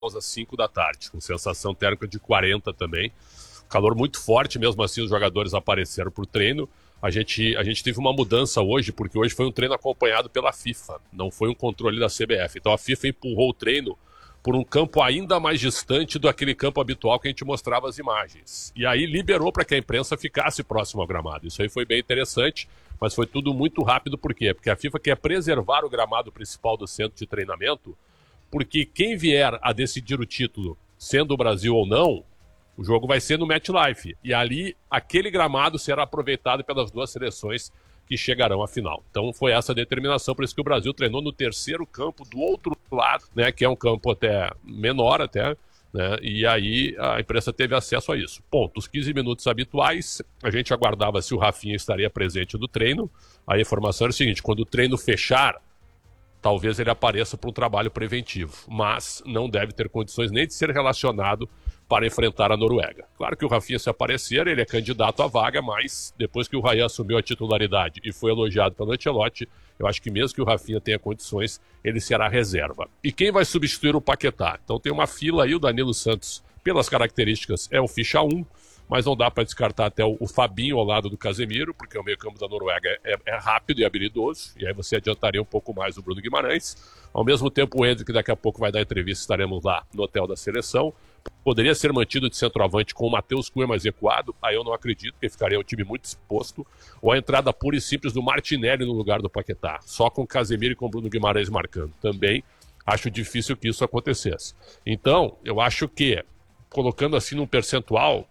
às 5 da tarde, com sensação térmica de 40 também. Calor muito forte, mesmo assim os jogadores apareceram para o treino. A gente teve uma mudança hoje, porque hoje foi um treino acompanhado pela FIFA, não foi um controle da CBF. Então a FIFA empurrou o treino por um campo ainda mais distante do aquele campo habitual que a gente mostrava as imagens. E aí liberou para que a imprensa ficasse próximo ao gramado. Isso aí foi bem interessante, mas foi tudo muito rápido. Por quê? Porque a FIFA quer preservar o gramado principal do centro de treinamento, porque quem vier a decidir o título, sendo o Brasil ou não, o jogo vai ser no MetLife. E ali, aquele gramado será aproveitado pelas duas seleções que chegarão à final. Então foi essa a determinação, por isso que o Brasil treinou no terceiro campo do outro lado, né, que é um campo até menor até, né, e aí a imprensa teve acesso a isso. Ponto, os 15 minutos habituais, a gente aguardava se o Rafinha estaria presente no treino. A informação era o seguinte: quando o treino fechar, talvez ele apareça para um trabalho preventivo, mas não deve ter condições nem de ser relacionado para enfrentar a Noruega. Claro que o Rafinha, se aparecer, ele é candidato à vaga, mas depois que o Raí assumiu a titularidade e foi elogiado pelo Ancelotti, eu acho que mesmo que o Rafinha tenha condições, ele será reserva. E quem vai substituir o Paquetá? Então tem uma fila aí, o Danilo Santos, pelas características, é o ficha 1, mas não dá para descartar até o Fabinho ao lado do Casemiro, porque o meio-campo da Noruega é rápido e habilidoso, e aí você adiantaria um pouco mais o Bruno Guimarães. Ao mesmo tempo, o Endrick daqui a pouco vai dar entrevista, estaremos lá no hotel da seleção. Poderia ser mantido de centroavante com o Matheus Cunha mais recuado, aí eu não acredito, porque ficaria um time muito exposto, ou a entrada pura e simples do Martinelli no lugar do Paquetá, só com o Casemiro e com o Bruno Guimarães marcando. Também acho difícil que isso acontecesse. Então, eu acho que, colocando assim num percentual,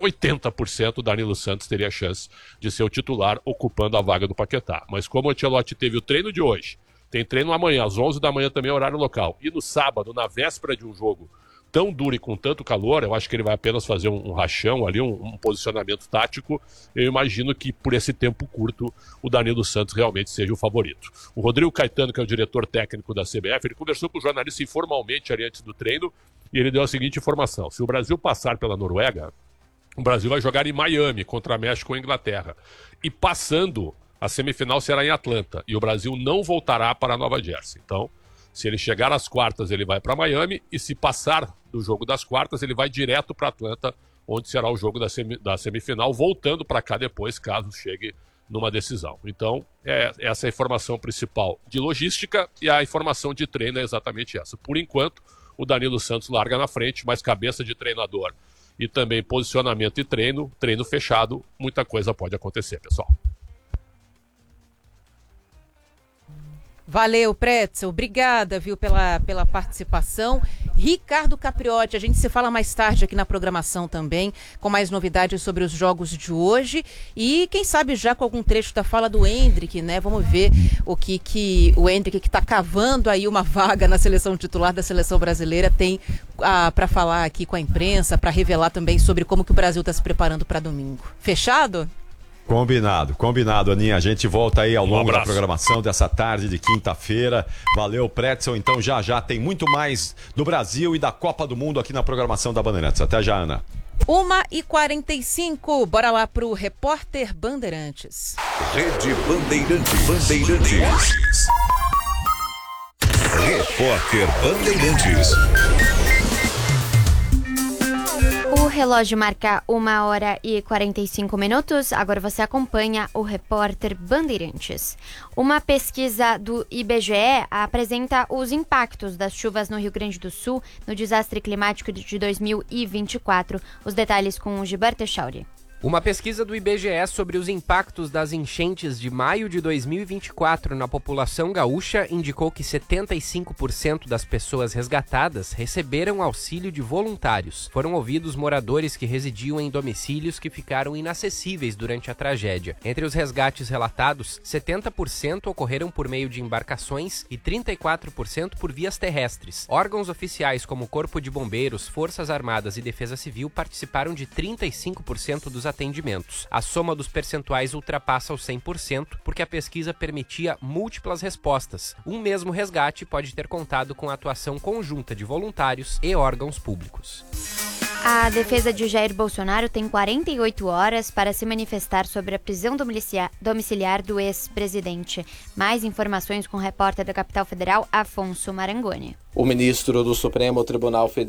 80% o Danilo Santos teria a chance de ser o titular ocupando a vaga do Paquetá. Mas como o Ancelotti teve o treino de hoje, tem treino amanhã, às 11 da manhã também, horário local, e no sábado, na véspera de um jogo tão duro e com tanto calor, eu acho que ele vai apenas fazer um rachão ali, um posicionamento tático. Eu imagino que por esse tempo curto o Danilo Santos realmente seja o favorito. O Rodrigo Caetano, que é o diretor técnico da CBF, ele conversou com o jornalista informalmente ali antes do treino e ele deu a seguinte informação: se o Brasil passar pela Noruega, o Brasil vai jogar em Miami contra México ou Inglaterra, e passando, a semifinal será em Atlanta e o Brasil não voltará para Nova Jersey. Então, se ele chegar às quartas, ele vai para Miami, e se passar do jogo das quartas, ele vai direto para Atlanta, onde será o jogo da semifinal, voltando para cá depois, caso chegue numa decisão. Então, essa é a informação principal de logística, e a informação de treino é exatamente essa. Por enquanto, o Danilo Santos larga na frente, mas cabeça de treinador e também posicionamento e treino fechado, muita coisa pode acontecer, pessoal. Valeu, Pretzel. Obrigada, viu, pela participação. Ricardo Capriotti, a gente se fala mais tarde aqui na programação também, com mais novidades sobre os jogos de hoje. E quem sabe já com algum trecho da fala do Endrick, né? Vamos ver o que o Endrick, que está cavando aí uma vaga na seleção titular da seleção brasileira, tem para falar aqui com a imprensa, para revelar também sobre como que o Brasil está se preparando para domingo. Fechado? Combinado, Aninha. A gente volta aí ao longo da programação dessa tarde de quinta-feira. Valeu, Pretzel. Então já tem muito mais do Brasil e da Copa do Mundo aqui na programação da Bandeirantes. Até já, Ana. 1h45. Bora lá pro Repórter Bandeirantes. Rede Bandeirantes. Repórter Bandeirantes. O relógio marca 1h45. Agora você acompanha o Repórter Bandeirantes. Uma pesquisa do IBGE apresenta os impactos das chuvas no Rio Grande do Sul no desastre climático de 2024. Os detalhes com o Gilberto Echauri. Uma pesquisa do IBGE sobre os impactos das enchentes de maio de 2024 na população gaúcha indicou que 75% das pessoas resgatadas receberam auxílio de voluntários. Foram ouvidos moradores que residiam em domicílios que ficaram inacessíveis durante a tragédia. Entre os resgates relatados, 70% ocorreram por meio de embarcações e 34% por vias terrestres. Órgãos oficiais como Corpo de Bombeiros, Forças Armadas e Defesa Civil participaram de 35% dos atendimentos. A soma dos percentuais ultrapassa os 100%, porque a pesquisa permitia múltiplas respostas. Um mesmo resgate pode ter contado com a atuação conjunta de voluntários e órgãos públicos. A defesa de Jair Bolsonaro tem 48 horas para se manifestar sobre a prisão domiciliar do ex-presidente. Mais informações com o repórter da Capital Federal, Afonso Marangoni. O ministro do Supremo Tribunal Federal